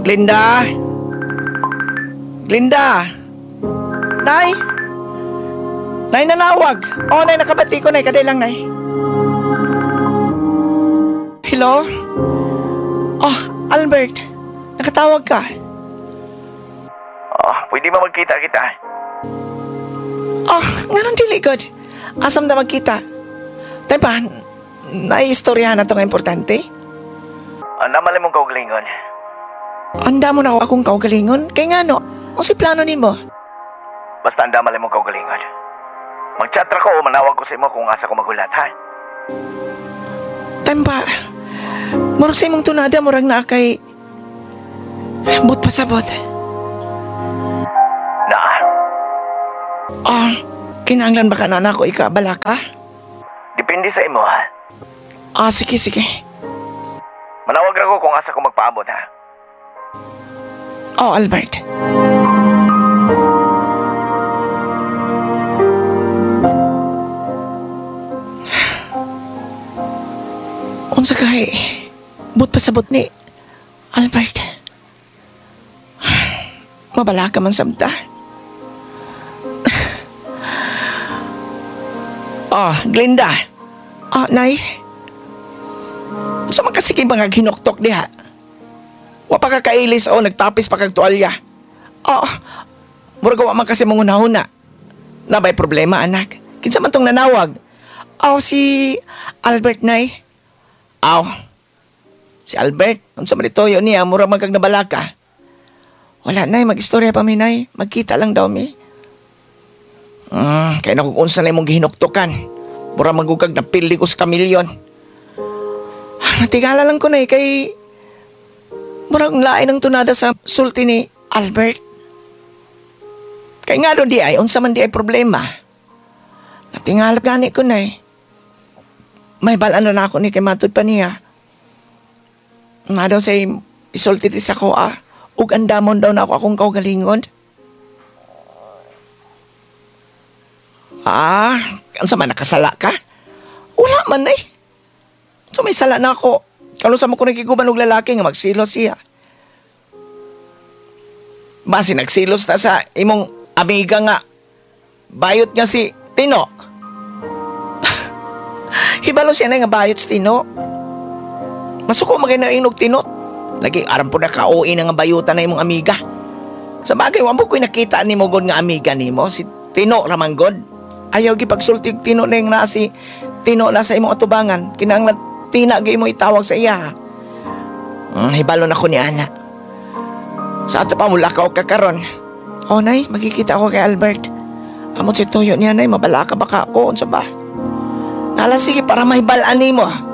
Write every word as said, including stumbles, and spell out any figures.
Glinda? Glinda? Nay? Nay, nanawag. Oo, nay, nakabati ko, nay. Kaday lang, nay. Hello? Oh, Albert. Nakatawag ka. Oh, pwede ba magkita kita? Oh, nga nang dili, good. Asam na magkita. Tay ba, naiistoryahan na ito nga importante? Ang namalay mong kaugalingon. Anda mo na akong kaugalingon. Kaya nga no, ang si plano ni mo. Basta ang namalay mong kaugalingon. Mag-chat ra ko o manawag ko sa imo kung asa ko magulat, ha? Tay ba, murag sa imong tunada, murag na kay but pasabot. Na, Ah, kinahanglan ba ka na ako ikabala ka? depende sa imo, ha? Ah, sige, sige. Manawag ra ko kung asa ko magpaabot, ha? Oh, Albert. Unsa kay but pasabot ni Albert. Mabala ka man sabta. Oh, Glinda. Oh, nay. Sa mga sige mga ginoktok diha. Wa pa ka kailis o nagtapis pa kag tuwalya. Oh, murag wa man kasi mong una-una. Nabay problema, anak. Kinsa man tong nanawag? Oh, si Albert, nay. Aw, si Albert, unsa man ditoyo niya, mura magkag nabalaka. Wala, nay, mag-istorya pa mi, nay. Magkita lang daw mi. Hmm, kaya na kung unsa na imong gihinuktukan. Mura magugag na pili ko sa kamilyon. Natigala lang ko, nay, kay murag lain ang tunada sa sulti ni Albert. Kaya nga doon di ay, unsa man di ay problema. Natingala gani ko, nay. May balaan na ako ni kay matod pa niya. Nga daw say isulti di sa ko ah. Ug andamon daw na ako akong kaugalingon. Ah, kansa man nakasala ka? Wala man eh. So may sala na ako. Kano sa mo ko nagiguban og lalaki nga magsilos siya. Basi nagsilos na sa imong amiga nga. Bayot nga si Tino. Hibalo siya na nga bayot si Tino. Masuko magay na inog Tino. Lagi aram po na ka-uwi na nga bayutan na imong amiga. Sa bagay, wamo ko'y nakita ni mo god nga amiga ni mo. Si Tino Ramanggod. Ayaw gipagsulti og Tino na yung na si Tino na sa imong atubangan. Kinahanglan Tina gay mo itawag sa iya. Hmm, hibalo na ko ni Ana. Sa ato pa mula ka o kakaron. O nay, magkikita ako kay Albert. Amot si Toyo niya nay, mabala ka baka ako. Unsa ba? Nala sige para mahibalaan ni mo.